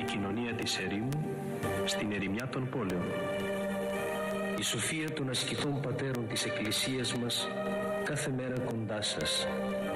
Η κοινωνία της ερήμου στην ερημιά των πόλεων. Η σοφία των ασκηθών πατέρων της Εκκλησίας μας κάθε μέρα κοντά σας.